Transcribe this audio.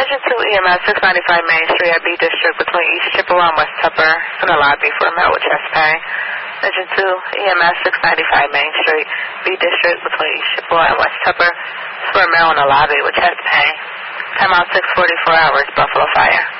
Engine 2 EMS 695 Main Street at B District between East Chippewa and West Tupper. In the lobby for a male with chest pain. Engine 2 EMS 695 Main Street, B District between East Chippewa and West Tupper. For a male in the lobby with chest pain. Time out 6:44 hours, Buffalo Fire.